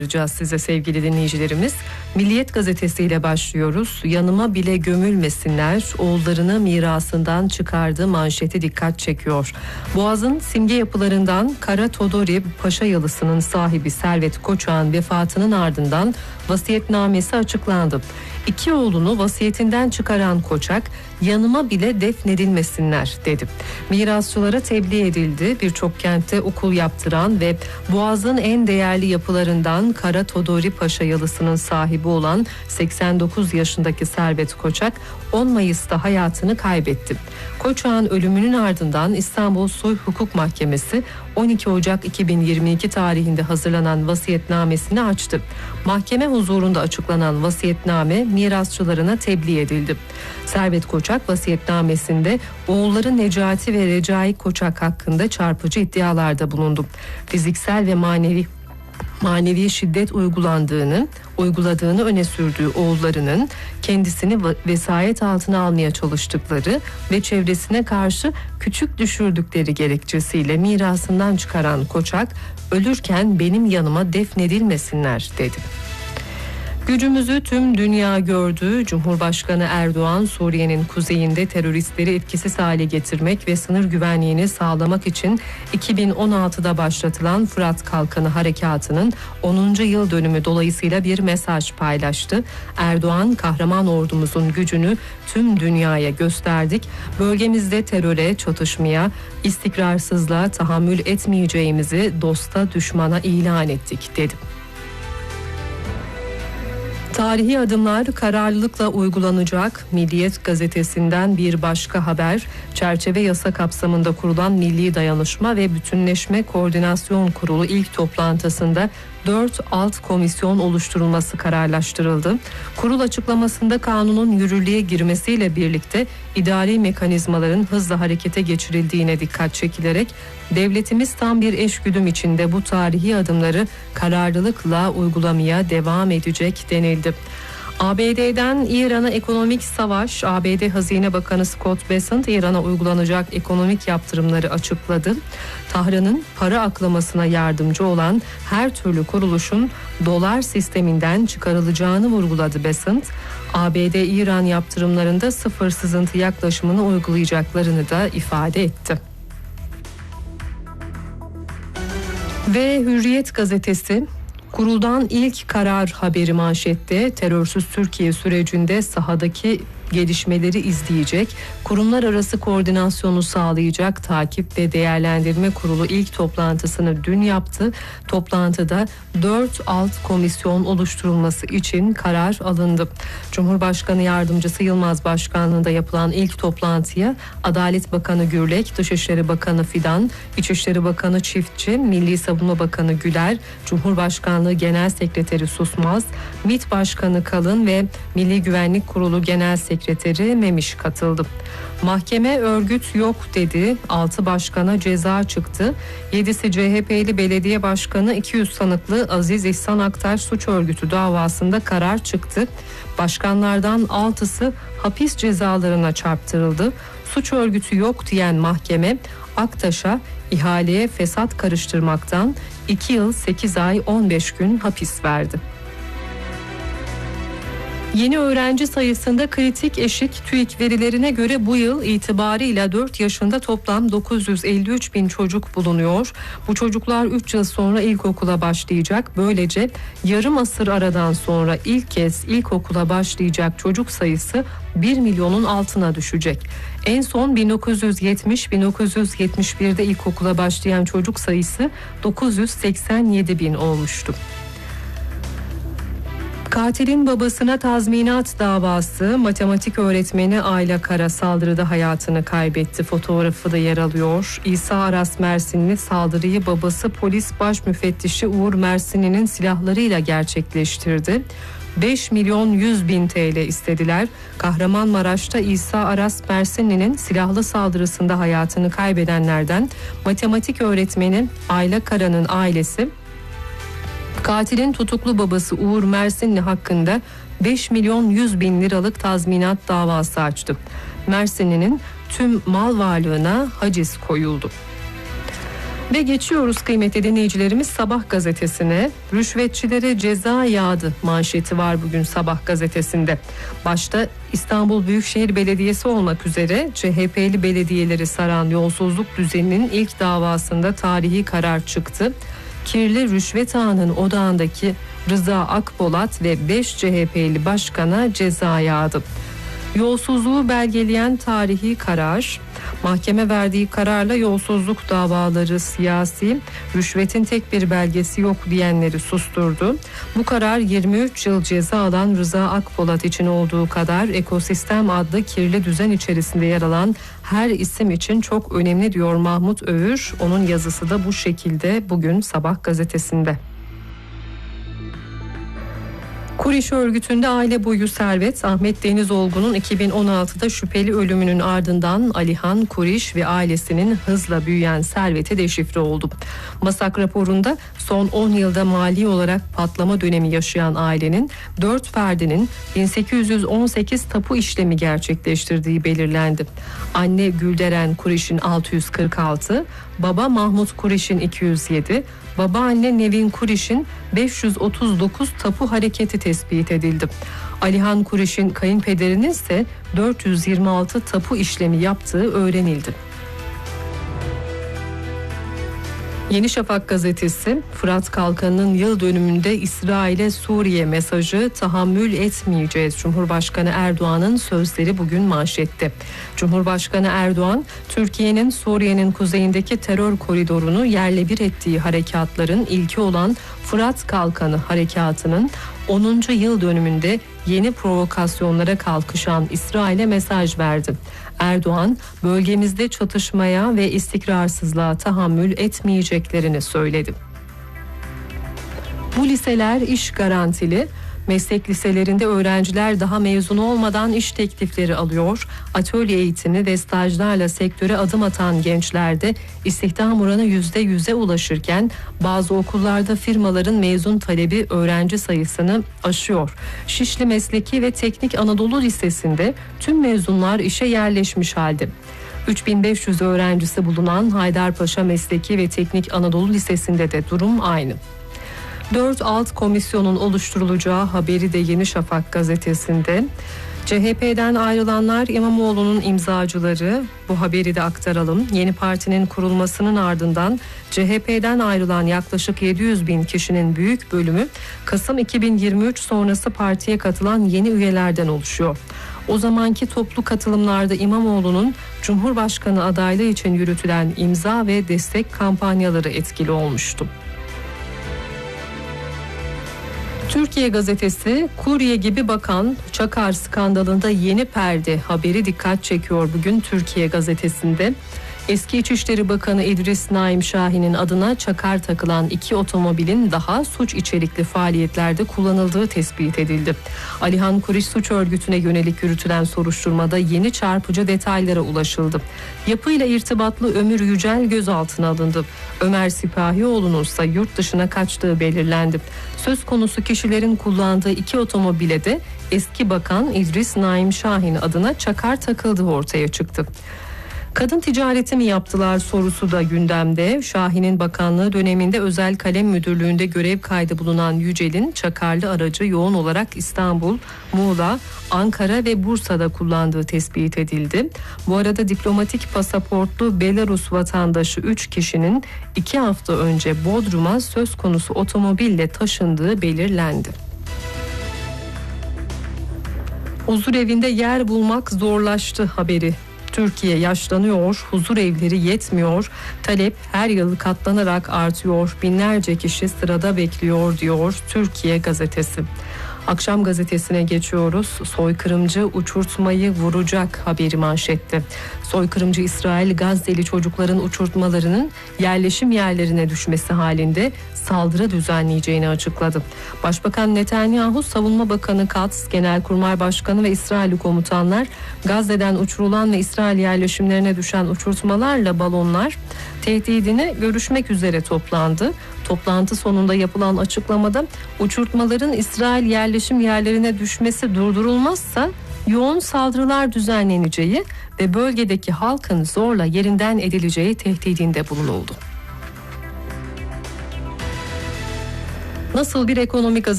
Size sevgili dinleyicilerimiz. Milliyet gazetesiyle başlıyoruz. Yanıma bile gömülmesinler, oğullarını mirasından çıkardığı manşeti dikkat çekiyor. Boğaz'ın simge yapılarından Kara Todori Paşa Yalısı'nın sahibi Servet Koçak'ın vefatının ardından vasiyetnamesi açıklandı. İki oğlunu vasiyetinden çıkaran Koçak, yanıma bile defnedilmesinler dedi. Mirasçılara tebliğ edildi. Birçok kentte okul yaptıran ve Boğaz'ın en değerli yapılarından Kara Todori Paşa Yalısı'nın sahibi olan 89 yaşındaki Servet Koçak 10 Mayıs'ta hayatını kaybetti. Koçak'ın ölümünün ardından İstanbul Sulh Hukuk Mahkemesi 12 Ocak 2022 tarihinde hazırlanan vasiyetnamesini açtı. Mahkeme huzurunda açıklanan vasiyetname mirasçılarına tebliğ edildi. Servet Koçak vasiyetnamesinde oğulları Necati ve Recai Koçak hakkında çarpıcı iddialarda bulundu. Fiziksel ve manevi şiddet uyguladığını öne sürdüğü oğullarının kendisini vesayet altına almaya çalıştıkları ve çevresine karşı küçük düşürdükleri gerekçesiyle mirasından çıkaran Koçak, ölürken benim yanıma defnedilmesinler dedi. Gücümüzü tüm dünya gördü. Cumhurbaşkanı Erdoğan, Suriye'nin kuzeyinde teröristleri etkisiz hale getirmek ve sınır güvenliğini sağlamak için 2016'da başlatılan Fırat Kalkanı Harekatı'nın 10. yıl dönümü dolayısıyla bir mesaj paylaştı. Erdoğan, kahraman ordumuzun gücünü tüm dünyaya gösterdik. Bölgemizde teröre, çatışmaya, istikrarsızlığa tahammül etmeyeceğimizi dosta düşmana ilan ettik dedi. Tarihi adımlar kararlılıkla uygulanacak. Milliyet gazetesinden bir başka haber, çerçeve yasa kapsamında kurulan Milli Dayanışma ve Bütünleşme Koordinasyon Kurulu ilk toplantısında 4 alt komisyon oluşturulması kararlaştırıldı. Kurul açıklamasında kanunun yürürlüğe girmesiyle birlikte idari mekanizmaların hızla harekete geçirildiğine dikkat çekilerek devletimiz tam bir eşgüdüm içinde bu tarihi adımları kararlılıkla uygulamaya devam edecek denildi. ABD'den İran'a ekonomik savaş. ABD Hazine Bakanı Scott Bessent İran'a uygulanacak ekonomik yaptırımları açıkladı. Tahran'ın para aklamasına yardımcı olan her türlü kuruluşun dolar sisteminden çıkarılacağını vurguladı Bessent. ABD-İran yaptırımlarında sıfır sızıntı yaklaşımını uygulayacaklarını da ifade etti. Ve Hürriyet gazetesi, kuruldan ilk karar haberi manşette, terörsüz Türkiye sürecinde sahadaki gelişmeleri izleyecek, kurumlar arası koordinasyonu sağlayacak takip ve değerlendirme kurulu ilk toplantısını dün yaptı. Toplantıda 4 alt komisyon oluşturulması için karar alındı. Cumhurbaşkanı Yardımcısı Yılmaz Başkanlığı'nda yapılan ilk toplantıya Adalet Bakanı Gürlek, Dışişleri Bakanı Fidan, İçişleri Bakanı Çiftçi, Milli Savunma Bakanı Güler, Cumhurbaşkanlığı Genel Sekreteri Susmaz, MİT Başkanı Kalın ve Milli Güvenlik Kurulu Genel Sekreteri Memiş katıldı. Mahkeme örgüt yok dedi. 6 başkana ceza çıktı. 7'si CHP'li belediye başkanı, 200 sanıklı Aziz İhsan Aktaş suç örgütü davasında karar çıktı. Başkanlardan 6'sı hapis cezalarına çarptırıldı. Suç örgütü yok diyen mahkeme Aktaş'a ihaleye fesat karıştırmaktan 2 yıl 8 ay 15 gün hapis verdi. Yeni öğrenci sayısında kritik eşik TÜİK verilerine göre bu yıl itibarıyla 4 yaşında toplam 953 bin çocuk bulunuyor. Bu çocuklar 3 yıl sonra ilkokula başlayacak. Böylece yarım asır aradan sonra ilk kez ilkokula başlayacak çocuk sayısı 1 milyonun altına düşecek. En son 1970-1971'de ilkokula başlayan çocuk sayısı 987 bin olmuştu. Katilin babasına tazminat davası. Matematik öğretmeni Ayla Kara saldırıda hayatını kaybetti. Fotoğrafı da yer alıyor. İsa Aras Mersinli saldırıyı babası polis baş müfettişi Uğur Mersinli'nin silahlarıyla gerçekleştirdi. 5 milyon 100 bin TL istediler. Kahramanmaraş'ta İsa Aras Mersinli'nin silahlı saldırısında hayatını kaybedenlerden matematik öğretmeni Ayla Kara'nın ailesi, katilin tutuklu babası Uğur Mersinli hakkında 5 milyon 100 bin liralık tazminat davası açtı. Mersinli'nin tüm mal varlığına haciz koyuldu. Ve geçiyoruz kıymetli dinleyicilerimiz Sabah gazetesine. Rüşvetçilere ceza yağdı manşeti var bugün Sabah gazetesinde. Başta İstanbul Büyükşehir Belediyesi olmak üzere CHP'li belediyeleri saran yolsuzluk düzeninin ilk davasında tarihi karar çıktı. Kirli rüşvet ağının odağındaki Rıza Akpolat ve 5 CHP'li başkana ceza yağdı. Yolsuzluğu belgeleyen tarihi karar, mahkeme verdiği kararla yolsuzluk davaları siyasi, rüşvetin tek bir belgesi yok diyenleri susturdu. Bu karar 23 yıl ceza alan Rıza Akpolat için olduğu kadar Ekosistem adlı kirli düzen içerisinde yer alan her isim için çok önemli diyor Mahmut Övür. Onun yazısı da bu şekilde bugün Sabah gazetesinde. Kuriş örgütünde aile boyu servet, Ahmet Denizolgu'nun 2016'da şüpheli ölümünün ardından Alihan Kuriş ve ailesinin hızla büyüyen serveti deşifre oldu. Masak raporunda son 10 yılda mali olarak patlama dönemi yaşayan ailenin 4 ferdinin 1818 tapu işlemi gerçekleştirdiği belirlendi. Anne Gülderen Kuriş'in 646, baba Mahmut Kuriş'in 207, babaanne Nevin Kuriş'in 539 tapu hareketi tespit edildi. Alihan Kuriş'in kayınpederinin ise 426 tapu işlemi yaptığı öğrenildi. Yeni Şafak gazetesi, Fırat Kalkanı'nın yıl dönümünde İsrail'e Suriye mesajı, tahammül etmeyeceğiz. Cumhurbaşkanı Erdoğan'ın sözleri bugün manşette. Cumhurbaşkanı Erdoğan, Türkiye'nin Suriye'nin kuzeyindeki terör koridorunu yerle bir ettiği harekatların ilki olan Fırat Kalkanı harekatının 10. yıl dönümünde yeni provokasyonlara kalkışan İsrail'e mesaj verdi. Erdoğan, bölgemizde çatışmaya ve istikrarsızlığa tahammül etmeyeceklerini söyledi. Bu liseler iş garantili. Meslek liselerinde öğrenciler daha mezun olmadan iş teklifleri alıyor. Atölye eğitimi ve stajlarla sektöre adım atan gençlerde istihdam oranı %100'e ulaşırken bazı okullarda firmaların mezun talebi öğrenci sayısını aşıyor. Şişli Mesleki ve Teknik Anadolu Lisesi'nde tüm mezunlar işe yerleşmiş halde. 3500 öğrencisi bulunan Haydarpaşa Mesleki ve Teknik Anadolu Lisesi'nde de durum aynı. 4 alt komisyonun oluşturulacağı haberi de Yeni Şafak gazetesinde. CHP'den ayrılanlar İmamoğlu'nun imzacıları, bu haberi de aktaralım. Yeni partinin kurulmasının ardından CHP'den ayrılan yaklaşık 700 bin kişinin büyük bölümü Kasım 2023 sonrası partiye katılan yeni üyelerden oluşuyor. O zamanki toplu katılımlarda İmamoğlu'nun Cumhurbaşkanı adaylığı için yürütülen imza ve destek kampanyaları etkili olmuştu. Türkiye gazetesi, kurye gibi bakan Çakar skandalında yeni perde haberi dikkat çekiyor bugün Türkiye gazetesinde. Eski İçişleri Bakanı İdris Naim Şahin'in adına çakar takılan 2 otomobilin daha suç içerikli faaliyetlerde kullanıldığı tespit edildi. Alihan Kuriş suç örgütüne yönelik yürütülen soruşturmada yeni çarpıcı detaylara ulaşıldı. Yapıyla irtibatlı Ömür Yücel gözaltına alındı. Ömer Sipahioğlu'nun ise yurt dışına kaçtığı belirlendi. Söz konusu kişilerin kullandığı 2 otomobile de eski bakan İdris Naim Şahin adına çakar takıldığı ortaya çıktı. Kadın ticareti mi yaptılar sorusu da gündemde. Şahin'in bakanlığı döneminde Özel Kalem Müdürlüğü'nde görev kaydı bulunan Yücel'in çakarlı aracı yoğun olarak İstanbul, Muğla, Ankara ve Bursa'da kullandığı tespit edildi. Bu arada diplomatik pasaportlu Belarus vatandaşı 3 kişinin 2 hafta önce Bodrum'a söz konusu otomobille taşındığı belirlendi. Huzurevinde yer bulmak zorlaştı haberi. Türkiye yaşlanıyor, huzur evleri yetmiyor, talep her yıl katlanarak artıyor, binlerce kişi sırada bekliyor diyor Türkiye gazetesi. Akşam gazetesine geçiyoruz. Soykırımcı uçurtmayı vuracak haberi manşette. Soykırımcı İsrail Gazze'li çocukların uçurtmalarının yerleşim yerlerine düşmesi halinde saldırı düzenleyeceğini açıkladı. Başbakan Netanyahu, Savunma Bakanı Katz, Genelkurmay Başkanı ve İsrailli komutanlar Gazze'den uçurulan ve İsrail yerleşimlerine düşen uçurtmalarla balonlar tehdidini görüşmek üzere toplandı. Toplantı sonunda yapılan açıklamada uçurtmaların İsrail yerleşim yerlerine düşmesi durdurulmazsa yoğun saldırılar düzenleneceği ve bölgedeki halkın zorla yerinden edileceği tehdidinde bulunuldu. Nasıl bir ekonomi gazetesi